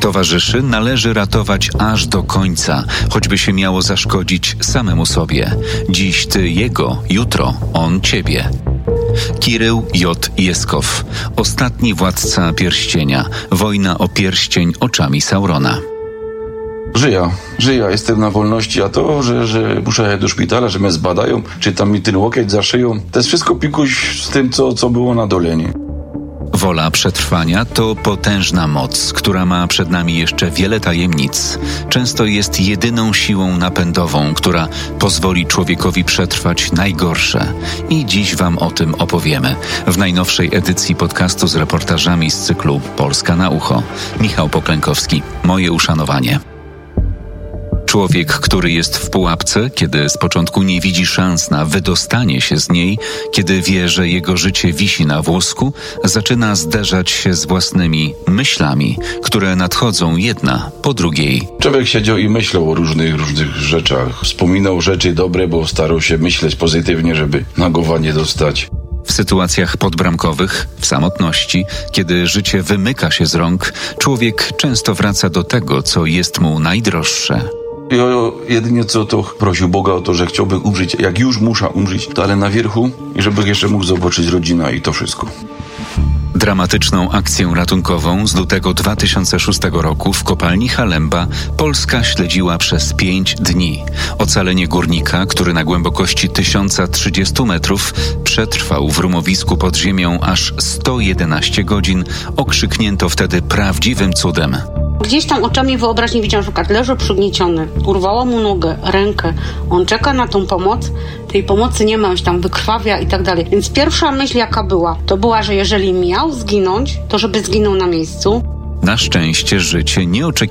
towarzyszy należy ratować aż do końca, choćby się miało zaszkodzić samemu sobie. Dziś ty jego, jutro on ciebie. Kirył J. Jeskow, ostatni władca pierścienia. Wojna o pierścień oczami Saurona. Żyję, jestem na wolności, a to, że muszę jechać do szpitala, że mnie zbadają, czy tam mi ten łokieć zaszyją, to jest wszystko pikuś z tym, co było na dole, nie? Wola przetrwania to potężna moc, która ma przed nami jeszcze wiele tajemnic. Często jest jedyną siłą napędową, która pozwoli człowiekowi przetrwać najgorsze. I dziś wam o tym opowiemy. W najnowszej edycji podcastu z reportażami z cyklu Polska na ucho. Michał Poklękowski. Moje uszanowanie. Człowiek, który jest w pułapce, kiedy z początku nie widzi szans na wydostanie się z niej, kiedy wie, że jego życie wisi na włosku, zaczyna zderzać się z własnymi myślami, które nadchodzą jedna po drugiej. Człowiek siedział i myślał o różnych rzeczach. Wspominał rzeczy dobre, bo starał się myśleć pozytywnie, żeby na głowa nie dostać. W sytuacjach podbramkowych, w samotności, kiedy życie wymyka się z rąk, człowiek często wraca do tego, co jest mu najdroższe. Ja jedynie co to prosił Boga o to, że chciałby umrzeć, jak już muszę umrzeć, to ale na wierchu i żeby jeszcze mógł zobaczyć rodzinę i to wszystko. Dramatyczną akcję ratunkową z lutego 2006 roku w kopalni Halemba Polska śledziła przez 5 dni. Ocalenie górnika, który na głębokości 1030 metrów przetrwał w rumowisku pod ziemią aż 111 godzin, okrzyknięto wtedy prawdziwym cudem. Gdzieś tam oczami wyobraźni widziałam, że leży przygnieciony, urwało mu nogę, rękę, on czeka na tą pomoc, tej pomocy nie ma, on się tam wykrwawia i tak dalej. Więc pierwsza myśl jaka była, to była, że jeżeli miał zginąć, to żeby zginął na miejscu. Na szczęście życie nieoczekiwanie